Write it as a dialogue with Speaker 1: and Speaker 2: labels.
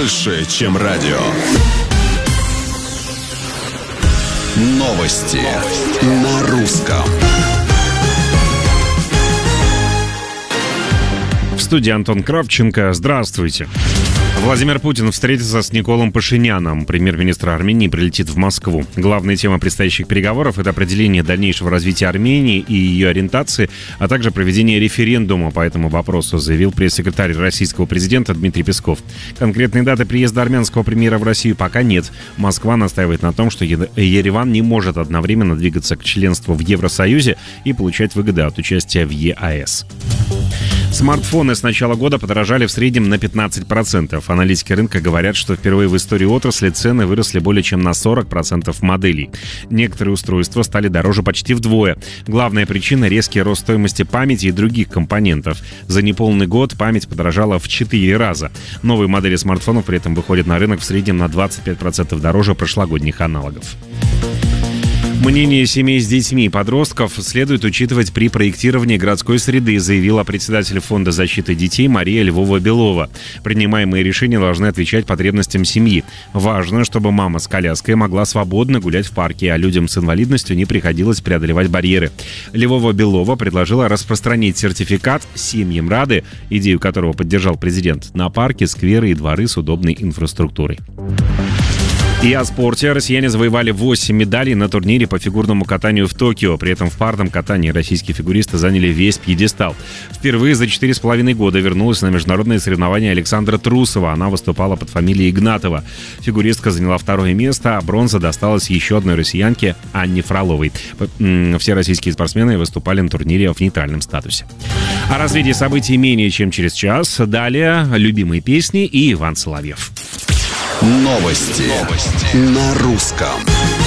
Speaker 1: больше, чем радио. Новости на русском.
Speaker 2: В студии Антон Кравченко. Здравствуйте. Владимир Путин встретится с Николом Пашиняном. Премьер-министр Армении прилетит в Москву. Главная тема предстоящих переговоров – это определение дальнейшего развития Армении и ее ориентации, а также проведение референдума по этому вопросу, заявил пресс-секретарь российского президента Дмитрий Песков. Конкретной даты приезда армянского премьера в Россию пока нет. Москва настаивает на том, что Ереван не может одновременно двигаться к членству в Евросоюзе и получать выгоды от участия в ЕАЭС. Смартфоны с начала года подорожали в среднем на 15%. Аналитики рынка говорят, что впервые в истории отрасли цены выросли более чем на 40% моделей. Некоторые устройства стали дороже почти вдвое. Главная причина – резкий рост стоимости памяти и других компонентов. За неполный год память подорожала в 4 раза. Новые модели смартфонов при этом выходят на рынок в среднем на 25% дороже прошлогодних аналогов. Мнение семей с детьми и подростков следует учитывать при проектировании городской среды, заявила председатель Фонда защиты детей Мария Львова-Белова. Принимаемые решения должны отвечать потребностям семьи. Важно, чтобы мама с коляской могла свободно гулять в парке, а людям с инвалидностью не приходилось преодолевать барьеры. Львова-Белова предложила распространить сертификат «Семьям рады», идею которого поддержал президент, на парки, скверы и дворы с удобной инфраструктурой. И о спорте. Россияне завоевали 8 медалей на турнире по фигурному катанию в Токио. При этом в парном катании российские фигуристы заняли весь пьедестал. Впервые за 4,5 года вернулась на международные соревнования Александра Трусова. Она выступала под фамилией Игнатова. Фигуристка заняла 2 место, а бронза досталась еще одной россиянке Анне Фроловой. Все российские спортсмены выступали на турнире в нейтральном статусе. О развитии событий менее чем через час. Далее любимые песни и Иван Соловьев.
Speaker 1: Новости на русском.